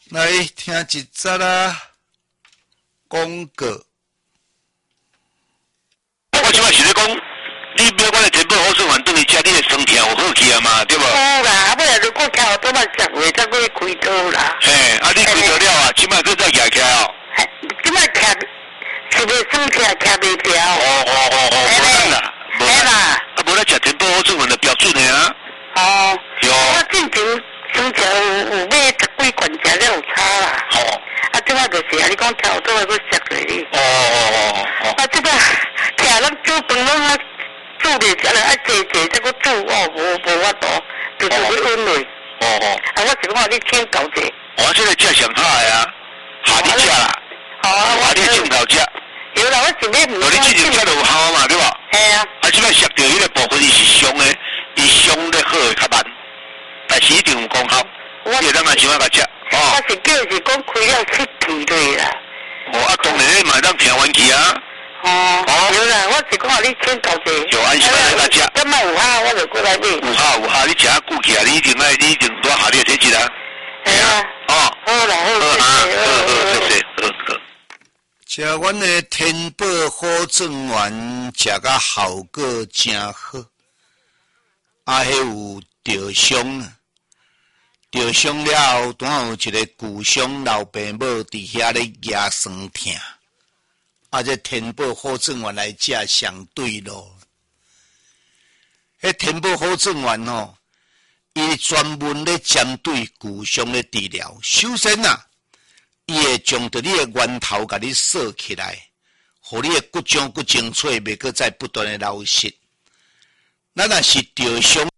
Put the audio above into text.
来听一则啦，广告。 我即摆是咧讲，你买我的全部好顺环顿去食，你的酸痛有好去啊嘛，对无？ 有啦，尾来如果跳多嘛10月才会开刀啦。 嘿，啊你开刀了啊，即摆佫再举起来哦。 即摆徛是袂酸起来，徛袂调。 无咱啦，无啦，啊无咱食全部好顺环的标准的啊。 哦。 有。 我之前酸起来有买10几罐食了有差啦。 哦。 啊，即摆就是啊，你讲跳多的佫摔落去。啊，即摆徛咱煮饭拢啊煮袂食了，爱坐才佫煮，无法度，就是会温落。啊，我是讲你请教者。 我这个食上好的啊，下你食啦。我你镜头食。 有啦，我是要唔。 你之前食就有效嘛，对吧？ 系啊。 啊，即摆摄到迄个部分伊是伤的，伊伤得好会较慢，但是一定有功效。你会当来想要甲食。 我是叫是讲开了7期类啦。 啊，当然你嘛当听完去啊。 有啦，我是讲你请教者。 就安心来甲食。 今摆有效，我就过来买。 有效，你食啊久起啊，你一定多下你的体质啊。 系啊。好啦，好。 食阮的天宝好状元，食甲效果真好。啊，迄有着伤啊，着伤了后，当有一个旧伤老爸母伫遐咧压酸痛。啊，这天宝好状元来食相对咯。迄天宝好状元吼，伊专门咧针对旧伤咧治疗。首先啊，伊会将着你的源头甲你锁起来，互你的骨浆骨精粹，袂搁再不断的流失。咱若是着伤。